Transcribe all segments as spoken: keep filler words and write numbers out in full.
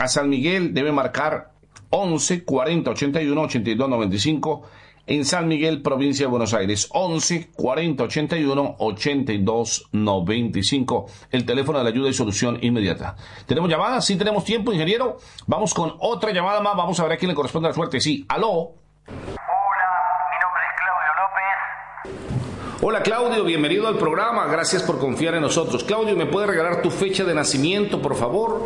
a San Miguel debe marcar once cuarenta ochenta y uno ochenta y dos noventa y cinco. En San Miguel, provincia de Buenos Aires, once cuarenta ochenta y uno ochenta y dos noventa y cinco. El teléfono de la ayuda y solución inmediata. ¿Tenemos llamadas? Sí, tenemos tiempo, ingeniero. Vamos con otra llamada más. Vamos a ver a quién le corresponde la suerte. Sí, aló. Hola, mi nombre es Claudio López. Hola, Claudio, bienvenido al programa. Gracias por confiar en nosotros. Claudio, ¿me puede regalar tu fecha de nacimiento, por favor?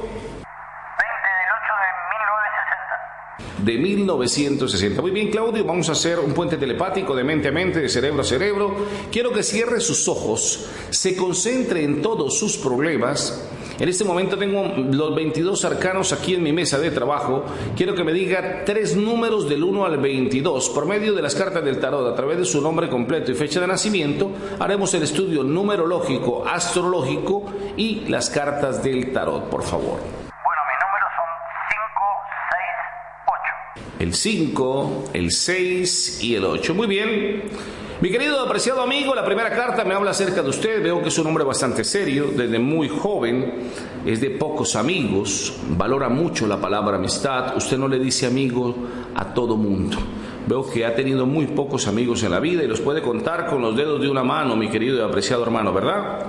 De mil novecientos sesenta. Muy bien, Claudio, vamos a hacer un puente telepático de mente a mente, de cerebro a cerebro. Quiero que cierre sus ojos, se concentre en todos sus problemas. En este momento tengo los veintidós arcanos aquí en mi mesa de trabajo. Quiero que me diga tres números del uno al veintidós. Por medio de las cartas del tarot, a través de su nombre completo y fecha de nacimiento, haremos el estudio numerológico, astrológico y las cartas del tarot, por favor. El cinco, el seis y el ocho. Muy bien. Mi querido apreciado amigo, la primera carta me habla acerca de usted. Veo que es un hombre bastante serio, desde muy joven, es de pocos amigos, valora mucho la palabra amistad. Usted no le dice amigo a todo mundo. Veo que ha tenido muy pocos amigos en la vida y los puede contar con los dedos de una mano, mi querido y apreciado hermano, ¿verdad?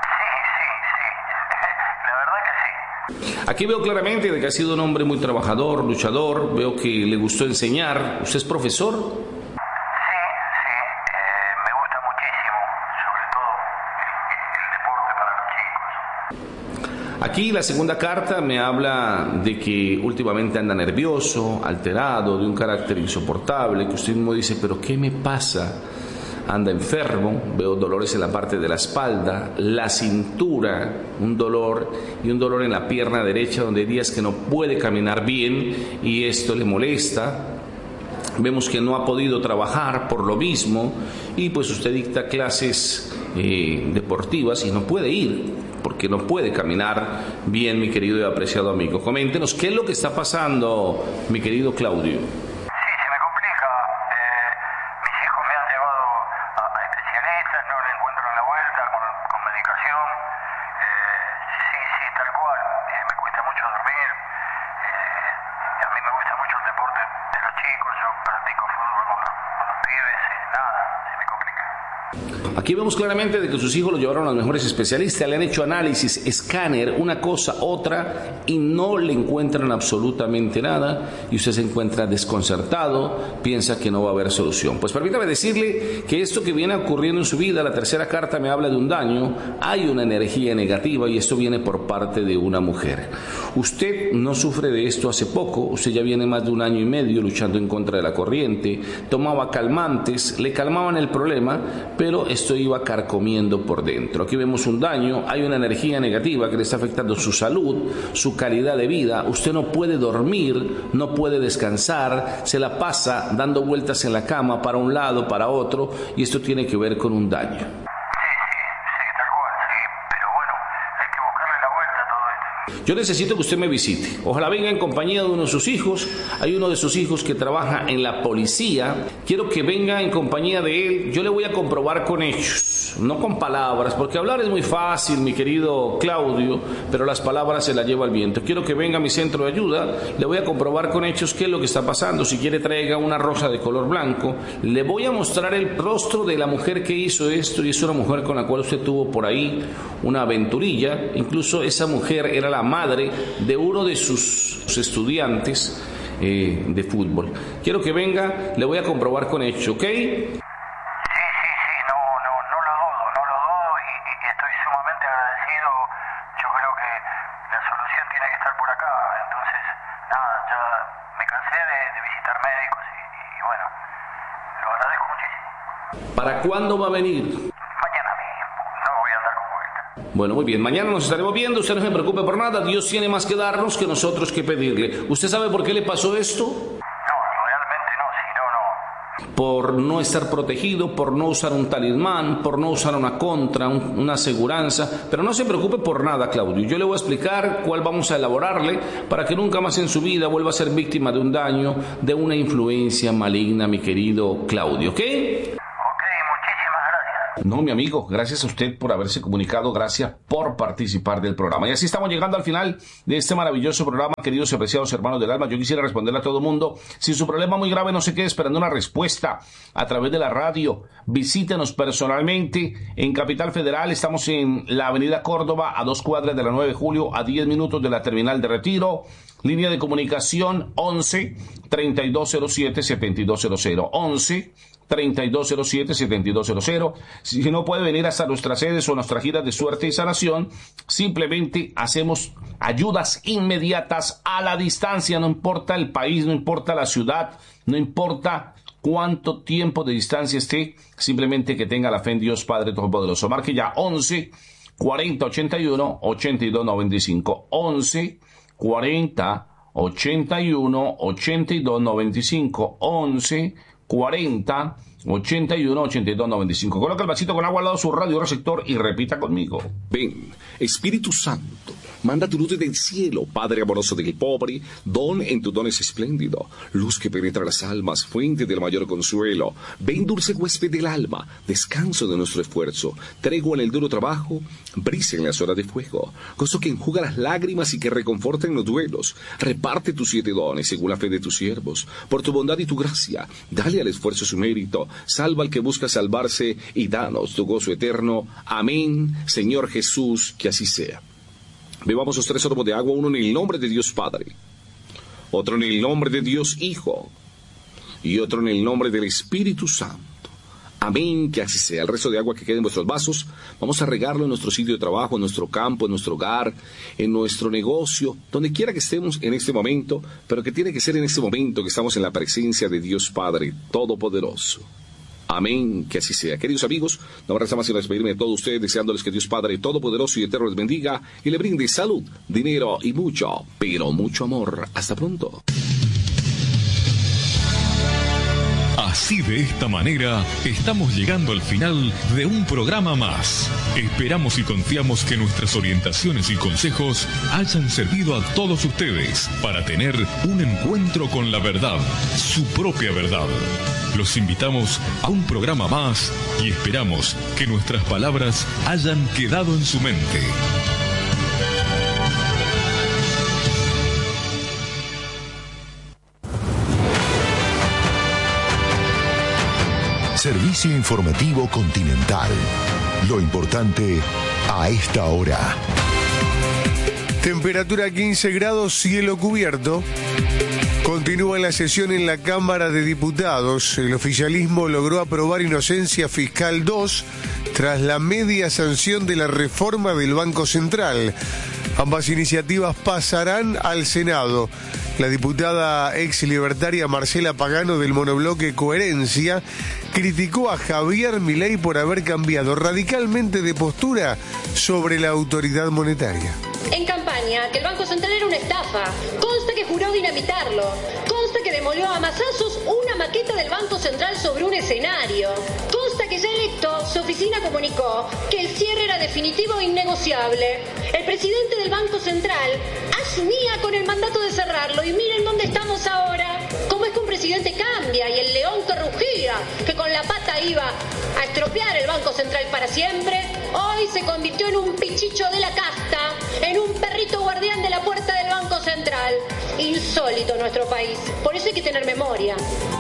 Aquí veo claramente de que ha sido un hombre muy trabajador, luchador. Veo que le gustó enseñar. ¿Usted es profesor? Sí, sí, eh, me gusta muchísimo, sobre todo el, el deporte para los chicos. Aquí la segunda carta me habla de que últimamente anda nervioso, alterado, de un carácter insoportable, que usted mismo dice, ¿pero qué me pasa? Anda enfermo, veo dolores en la parte de la espalda, la cintura, un dolor y un dolor en la pierna derecha donde hay días que no puede caminar bien y esto le molesta. Vemos que no ha podido trabajar por lo mismo y pues usted dicta clases eh, deportivas y no puede ir porque no puede caminar bien, mi querido y apreciado amigo. Coméntenos qué es lo que está pasando, mi querido Claudio. Aquí vemos claramente de que sus hijos lo llevaron a los mejores especialistas, le han hecho análisis, escáner, una cosa, otra, y no le encuentran absolutamente nada, y usted se encuentra desconcertado, piensa que no va a haber solución. Pues permítame decirle que esto que viene ocurriendo en su vida, la tercera carta me habla de un daño, hay una energía negativa, y esto viene por parte de una mujer. Usted no sufre de esto hace poco, usted ya viene más de un año y medio luchando en contra de la corriente, tomaba calmantes, le calmaban el problema, pero esto iba carcomiendo por dentro. Aquí vemos un daño, hay una energía negativa que le está afectando su salud, su calidad de vida. Usted no puede dormir, no puede descansar, se la pasa dando vueltas en la cama para un lado, para otro, y esto tiene que ver con un daño. Yo necesito que usted me visite. Ojalá venga en compañía de uno de sus hijos. Hay uno de sus hijos que trabaja en la policía. Quiero que venga en compañía de él. Yo le voy a comprobar con hechos, no con palabras, porque hablar es muy fácil, mi querido Claudio, pero las palabras se las lleva el viento. Quiero que venga a mi centro de ayuda. Le voy a comprobar con hechos qué es lo que está pasando. Si quiere, traiga una rosa de color blanco. Le voy a mostrar el rostro de la mujer que hizo esto, y es una mujer con la cual usted tuvo por ahí una aventurilla. Incluso esa mujer era la madre de uno de sus estudiantes eh, de fútbol. Quiero que venga, le voy a comprobar con hecho, ¿ok? Sí, sí, sí, no, no, no lo dudo, no lo dudo y, y estoy sumamente agradecido. Yo creo que la solución tiene que estar por acá. Entonces, nada, ya me cansé de, de visitar médicos y, y bueno, lo agradezco muchísimo. ¿Para cuándo va a venir? Bueno, muy bien, mañana nos estaremos viendo, usted no se preocupe por nada, Dios tiene más que darnos que nosotros que pedirle. ¿Usted sabe por qué le pasó esto? No, realmente no, si no, no. Por no estar protegido, por no usar un talismán, por no usar una contra, un, una aseguranza, pero no se preocupe por nada, Claudio. Yo le voy a explicar cuál vamos a elaborarle para que nunca más en su vida vuelva a ser víctima de un daño, de una influencia maligna, mi querido Claudio, ¿ok? Ok, muchísimas gracias. No, mi amigo, gracias a usted por haberse comunicado, gracias por participar del programa. Y así estamos llegando al final de este maravilloso programa, queridos y apreciados hermanos del alma. Yo quisiera responderle a todo mundo, si su problema es muy grave, no se quede esperando una respuesta a través de la radio. Visítenos personalmente en Capital Federal. Estamos en la avenida Córdoba, a dos cuadras de la nueve de julio, a diez minutos de la terminal de Retiro. Línea de comunicación once, treinta y dos cero siete, setenta y dos cero cero. once, treinta y dos cero siete, setenta y dos cero cero. Si no puede venir hasta nuestras sedes o nuestras giras de suerte y sanación, simplemente hacemos ayudas inmediatas a la distancia. No importa el país, no importa la ciudad, no importa cuánto tiempo de distancia esté, simplemente que tenga la fe en Dios Padre Todopoderoso. Marque ya once, cuarenta, ochenta y uno, ochenta y dos noventa y cinco. once, cuarenta, ochenta y uno, ochenta y dos noventa y cinco. once, cuarenta, ochenta y uno, ochenta y dos noventa y cinco. Coloca el vasito con agua al lado de su radio receptor y repita conmigo. Ven, Espíritu Santo, manda tu luz desde el cielo, Padre amoroso del pobre, don en tu don es espléndido, luz que penetra las almas, fuente del mayor consuelo. Ven, dulce huésped del alma, descanso de nuestro esfuerzo, tregua en el duro trabajo, brisa en las horas de fuego, gozo que enjuga las lágrimas y que reconforta en los duelos. Reparte tus siete dones según la fe de tus siervos, por tu bondad y tu gracia, dale al esfuerzo su mérito, salva al que busca salvarse y danos tu gozo eterno. Amén, Señor Jesús, que así sea. Bebamos los tres sorbos de agua, uno en el nombre de Dios Padre, otro en el nombre de Dios Hijo y otro en el nombre del Espíritu Santo. Amén, que así sea. El resto de agua que quede en vuestros vasos, vamos a regarlo en nuestro sitio de trabajo, en nuestro campo, en nuestro hogar, en nuestro negocio, donde quiera que estemos en este momento, pero que tiene que ser en este momento que estamos en la presencia de Dios Padre Todopoderoso. Amén, que así sea. Queridos amigos, no me resta más sino despedirme de todos ustedes, deseándoles que Dios Padre Todopoderoso y Eterno les bendiga y le brinde salud, dinero y mucho, pero mucho amor. Hasta pronto. Así, de esta manera, estamos llegando al final de un programa más. Esperamos y confiamos que nuestras orientaciones y consejos hayan servido a todos ustedes para tener un encuentro con la verdad, su propia verdad. Los invitamos a un programa más y esperamos que nuestras palabras hayan quedado en su mente. Servicio Informativo Continental. Lo importante a esta hora. Temperatura quince grados, cielo cubierto. Continúa la sesión en la Cámara de Diputados. El oficialismo logró aprobar Inocencia Fiscal dos tras la media sanción de la reforma del Banco Central. Ambas iniciativas pasarán al Senado. La diputada ex libertaria Marcela Pagano del monobloque Coherencia criticó a Javier Milei por haber cambiado radicalmente de postura sobre la autoridad monetaria. En campaña, que el Banco Central era una estafa. Consta que juró dinamitarlo. Consta que demolió a mazazos una maqueta del Banco Central sobre un escenario. Consta que ya electo, su oficina comunicó que el cierre era definitivo e innegociable. El presidente del Banco Central asumía con el mandato de cerrarlo y miren dónde estamos ahora. ¿Cómo es que un presidente cambia y el león que rugía, que con la pata iba a estropear el Banco Central para siempre, hoy se convirtió en un pichicho de la casta, en un perrito guardián de la puerta del Banco Central? Insólito nuestro país. Por eso hay que tener memoria.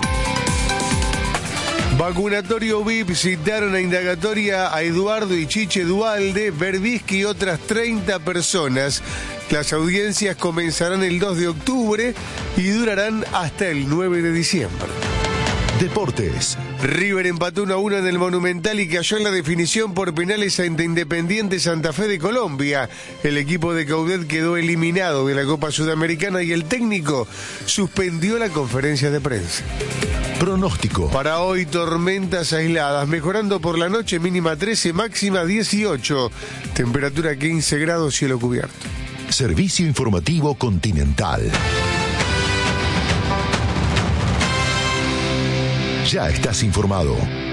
Vacunatorio V I P citaron a indagatoria a Eduardo y Chiche Dualde, Berbisky y otras treinta personas. Las audiencias comenzarán el dos de octubre y durarán hasta el nueve de diciembre. Deportes. River empató uno a uno en el Monumental y cayó en la definición por penales ante Independiente Santa Fe de Colombia. El equipo de Caudet quedó eliminado de la Copa Sudamericana y el técnico suspendió la conferencia de prensa. Pronóstico. Para hoy, tormentas aisladas, mejorando por la noche, mínima trece, máxima dieciocho. Temperatura quince grados, cielo cubierto. Servicio Informativo Continental. Ya estás informado.